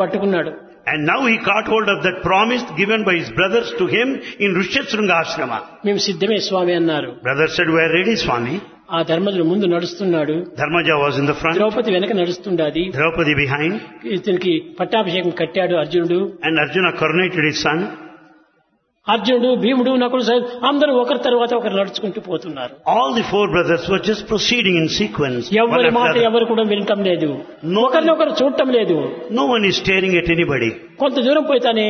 పట్టుకున్నాడు. And now he caught hold of that promise given by his brothers to him in Rishyasringa ashrama. మేము సిద్ధమే స్వామి అన్నారు. Brother said, "We are ready, Swami." ఆ ధర్మజుడు ముందు నడుస్తున్నాడు, Dharmaja was in the front, Draupadi వెనక నడుస్తుండాది. Draupadi behind, ఇతనికి పట్టాభిషేకం కట్టాడు అర్జునుడు. and Arjuna coronated his son. అర్జునుడు, భీముడు, నకులు అందరూ ఒకరి తర్వాత ఒకరు నడుచుకుంటూ పోతున్నారు. All the four brothers were just proceeding in sequence. one ఎవరి after మాట other. ఎవరు కూడా వినటం లేదు, No. ఒకరినొకరు చూడటం లేదు. No one is staring at anybody. కొంత దూరం పోయితానే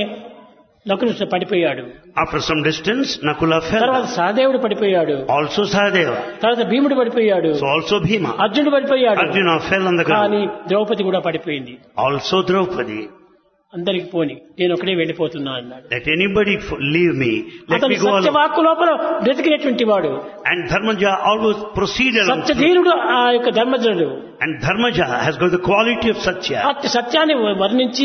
నకులు పడిపోయాడు. After some distance, Nakula తర్వాత fell. సహదేవుడు పడిపోయాడు. Also Sahadeva. తర్వాత భీముడు పడిపోయాడు. So also Bhima. అర్జునుడు పడిపోయాడు. Arjuna fell on the కానీ ground. ద్రౌపది కూడా పడిపోయింది. Also Draupadi. అందరికి పోని, నేను ఒకడే వెళ్ళిపోతున్నా అన్నాడు. Let anybody leave me. Let అతను me go alone. సత్యవాక్కు లోపల బ్రతికినటువంటి వాడు, And Dharmaja always proceeded on truth. సత్యధీరుడు ఆ యొక్క ధర్మజుడు. And Dharmaja has got the quality of Satya. అట్టి సత్యాన్ని వర్ణించి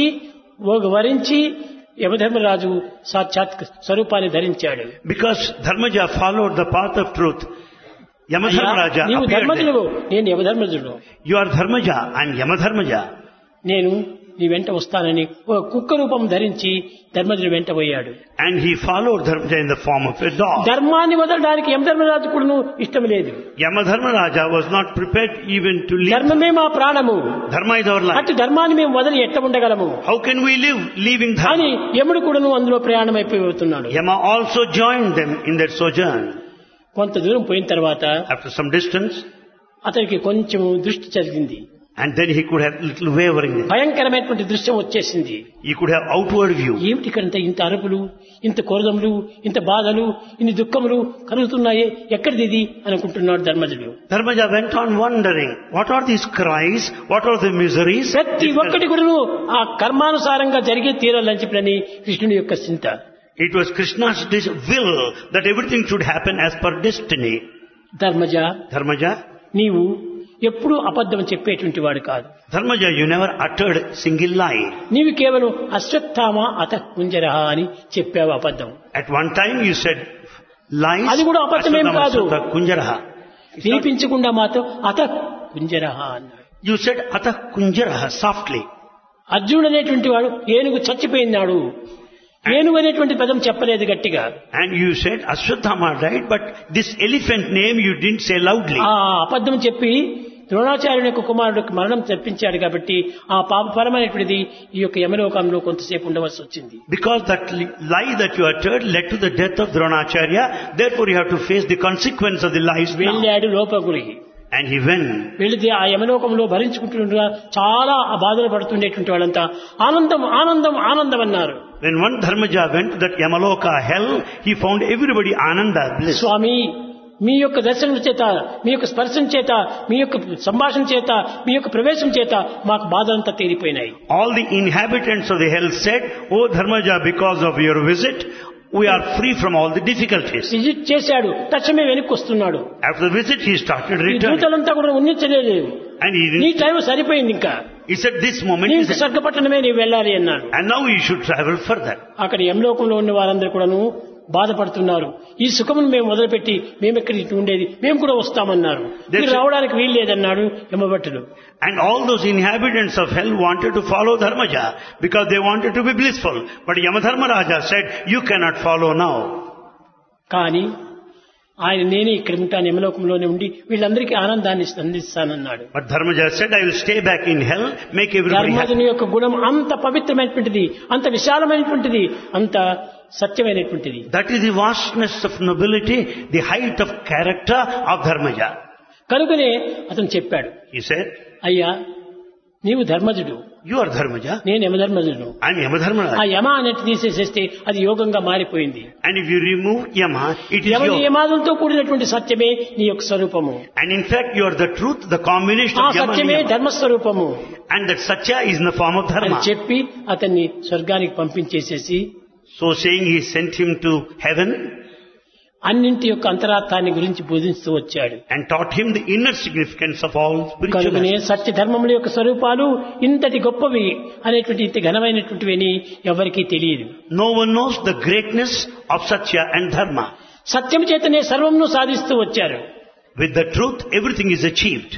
వరించి యమధర్మరాజు సాక్షాత్ స్వరూపాన్ని ధరించాడు. Because Dharmaja followed the path of truth, Yamadharmaraja నీవు appeared ధర్మజుడు, there. నేను యమధర్మజుడు. You are Dharmaja, I am Yamadharmaja. నేను నీ వెంట వస్తానని ఒక కుక్క రూపం ధరించి ధర్మజుడు వెంట పోయాడు. And he followed Dharmaja in the form of a dog. ధర్మాన్ని వదలడానికి యమధర్మరాజు కూడా ఇష్టం లేదు. Yamadharmaraja was not prepared even to leave. ధర్మమే మా ప్రాణము, Dharma is our life. అట్టి ధర్మాన్ని మేము వదిలి ఎట్ట ఉండగలము How can we live leaving అని Dharma? యముడు కూడాను అందులో ప్రయాణం అయిపోతున్నాడు. Yama also joined them in their sojourn. కొంత దూరం పోయిన తర్వాత After some distance, అతనికి కొంచెం దృష్టి జరిగింది. and then he could have little wavering. భయంకరమైనటువంటి దృశ్యం వచ్చేసింది. He could have outward view. ఏమిటి ఇక్కడ ఇంత అరుపులు, ఇంత కోరదములు, ఇంత బాధలు, ఇన్ని దుఃఖములు కలుగుతున్నాయి, ఎక్కడిది ఇది అనుకుంటున్నాడు ధర్మజుడు. Dharmaja went on wondering, what are these cries? What are the miseries? ప్రతి ఒక్కటి కూడా ఆ కర్మానుసారంగా జరిగే తీరాలని చెప్పని కృష్ణుని యొక్క చింత. It was Krishna's will that everything should happen as per destiny. Dharmaja, Dharmaja, నీవు ఎప్పుడూ అబద్ధం చెప్పేటువంటి వాడు కాదు. Dharmaja, you never uttered single lie. నీవు కేవలం అశ్వత్థామ అత కుంజరహ అని చెప్పావు అబద్ధం. At one time you said lies. అది కూడా అబద్ధమేం కాదు. Aswatthama Kunjaraha. వినిపించకుండా మాత్రం అత కుంజరహ అన్నాడు. You said Atha Kunjaraha softly. అర్జునుడు అనేటువంటి వాడు ఏనుగు చచ్చిపోయినాడు, ఏనుగు అనేటువంటి పదం చెప్పలేదు గట్టిగా. And you said Aswatthama died, but this elephant name you didn't say loudly. ఆ అబద్ధం చెప్పి ద్రోణాచార్యుని యొక్క కుమారుడికి మరణం తెప్పించాడు కాబట్టి ఆ పాప ఫలమైనటువంటిది ఈ యొక్క యమలోకంలో కొంతసేపు ఉండవలసి వచ్చింది. Because that lie that you uttered led to the death of Dronacharya, therefore you have to face the consequence of the lies now. వెళ్ళాడు లోపగురికి. And he went. వెళితే ఆ యమలోకంలో భరించుకుంటుండగా చాలా బాధలు పడుతుండేటువంటి వాళ్ళంతా ఆనందం ఆనందం ఆనందం అన్నారు. When one Dharmaja went to that Yamaloka hell, he found everybody Ananda, bliss. స్వామి, మీ యొక్క దర్శనం చేత, మీ యొక్క స్పర్శం చేత, మీ యొక్క సంభాషణ చేత, మీ యొక్క ప్రవేశం చేత మాకు బాధలంతా తీరిపోయినాయి. All the inhabitants of the hell said, "Oh Dharmaja, because of your visit, we are free from all the difficulties." Visit చేశాడు, తక్షణమే వెనక్కి వస్తున్నాడు. After the visit, he started ఈ returning. దూతలంతా కూడా ఉన్నించలేదు. And నీ టైం సరిపోయింది, ఇంకా he said, "This moment నీకు is స్వర్గపట్టణమే నీవు వెళ్ళాలి" అన్నాడు. and now you should travel further." అక్కడ యమలోకంలో ఉన్న వారందరూ కూడాను బాధపడుతున్నారు. ఈ సుఖమును మేము మొదలుపెట్టి మేమెక్కడి ఉండేది, మేము కూడా వస్తామన్నారు. మీరు రావడానికి వీలు లేదన్నాడు యమభట్టుడు. And all those inhabitants of hell wanted to follow Dharmaja because they wanted to be blissful. But Yamadharmaraja said, "You cannot follow now." కానీ ఆయన నేనే ఇక్కడ ఉంటాను, యమలోకంలోనే ఉండి వీళ్ళందరికీ ఆనందాన్ని అందిస్తానన్నాడు. But Dharmaja said, "I will stay back in hell, make everybody happy." ధర్మజుని యొక్క గుణం అంత పవిత్రమైనటువంటిది, అంత విశాలమైనటువంటిది, అంత సత్యమైనటువంటిది. That is the vastness of nobility, the height of character of Dharmaja. కనుకనే అతను చెప్పాడు, He said, అయ్యా నీవు ధర్మజుడు, "You are Dharmaja, నేను యమధర్మజుడు. I am Yamadharmaraja." ఆ యమ అనేది తీసేసేస్తే అది యోగంగా మారిపోయింది. And if you remove Yama, it is Yama yoga. నియమాలతో కూడినటువంటి సత్యమే నీ యొక్క స్వరూపము. And in fact, you are the truth, the combination ఆ of Yama and సత్యమే Yama. ధర్మస్వరూపము And that Satya is in the form of అని Dharma. చెప్పి అతన్ని స్వర్గానికి పంపించేసేసి So saying, he sent him to heaven అన్నింటి యొక్క అంతరార్థాన్ని గురించి బోధిస్తూ వచ్చాడు. and taught him the inner significance of all spiritual కనుకనే aspects. సత్య ధర్మముల యొక్క స్వరూపాలు ఇంతటి గొప్పవి అనేటువంటి ఇంత ఘనమైనటువంటివి ఎవరికీ తెలియదు. No one knows the greatness of Satya and Dharma. సత్యం చేతనే సర్వమును సాధిస్తూ వచ్చారు. With the truth, everything is achieved.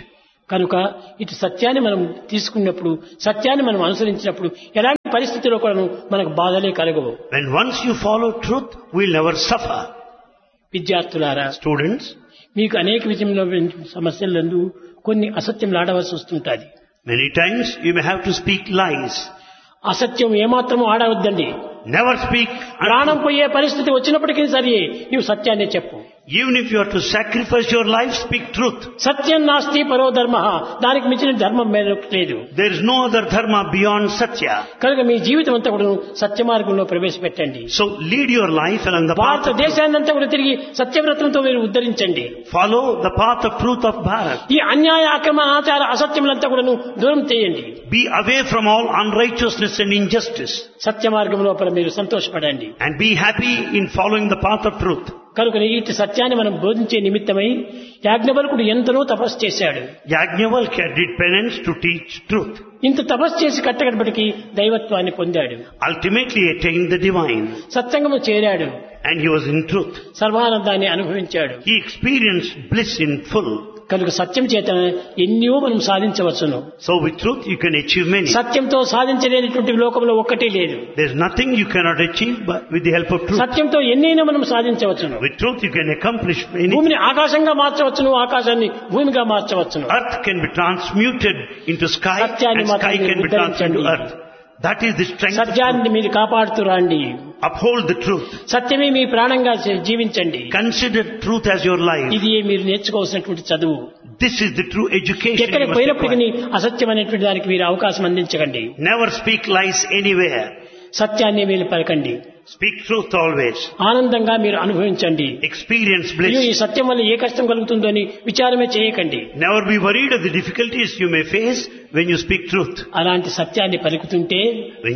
కనుక ఇటు సత్యాన్ని మనం తీసుకున్నప్పుడు, సత్యాన్ని మనం అనుసరించినప్పుడు ఎలాంటి పరిస్థితుల్లో కూడా మనకు బాధలే కలగవు. When once you follow truth, we'll never suffer. విద్యార్థులారా, Students, మీకు అనేక విషయంలో సమస్యలందు కొన్ని అసత్యం ఆడవలసి వస్తుంటుంది. many times you may have to speak lies. అసత్యం ఏమాత్రం ఆడవద్దండి. Never speak. ప్రాణం పోయే పరిస్థితి వచ్చినప్పటికీ సరే నీవు సత్యాన్ని చెప్పు. Even if you are to sacrifice your life, speak truth. సత్యం నాస్తి పరో ధర్మ, దానికి మించిన ధర్మం మీద లేదు. There is no other dharma beyond Satya. కనుక మీ జీవితం అంతా కూడా సత్య మార్గంలో ప్రవేశపెట్టండి. So lead your life along the path of truth. భారతదేశాన్నంతా కూడా తిరిగి సత్యవ్రతంతో మీరు ఉద్ధరించండి. Follow the path of truth of Bharat. ఈ అన్యాయ అక్రమ ఆచార అసత్యములంతా కూడా దూరం చేయండి. Be away from all unrighteousness and injustice. సత్య మార్గం లోపల మీరు సంతోషపడండి. And be happy in following the path of truth. కనుక ఇటు సత్యాన్ని మనం బోధించే నిమిత్తమై యాజ్ఞవల్కుడు ఎంతనో తపస్సు చేశాడు. Yajnavalkya did penance to teach truth. ఇంత తపస్సు చేసి కట్టకడపటికి దైవత్వాన్ని పొందాడు. Ultimately attained the divine. సత్సంగము చేరాడు. And he was in truth. సర్వానందాన్ని అనుభవించాడు. He experienced bliss in full. కనుక సత్యం చేత ఎన్నో మనం సాధించవచ్చును. So with truth you can achieve many. సత్యంతో సాధించలేనటువంటి లోకంలో ఒక్కటే లేదు. There's nothing you cannot achieve with the help of truth. సత్యంతో ఎన్నైనా మనం సాధించవచ్చును. With truth you can accomplish many. భూమిని ఆకాశంగా మార్చవచ్చును, ఆకాశాన్ని భూమిగా మార్చవచ్చును. Earth can be transmuted into sky and sky can be transmuted into earth. That is the strength of truth. సత్యాన్ని మీరు కాపాడుతూ రండి. Uphold the truth. సత్యమే మీ ప్రాణంగా జీవించండి. Consider truth as your life. ఇది మీరు నేర్చుకోవాల్సినటువంటి చదువు. This is the true education. ఎక్కడికి పోయినప్పటికీ అసత్యం అనేటువంటి దానికి మీరు అవకాశం అందించకండి. Never speak lies anywhere. సత్యాన్ని మీరు పలకండి. Speak truth always. ఆనందంగా మీరు అనుభవించండి. Experience ఈ bliss. సత్యం వల్ల ఏ కష్టం కలుగుతుందో అని విచారమే చేయకండి. Never be worried of the difficulties you may face when you speak truth. అలాంటి సత్యాన్ని పలుకుతుంటే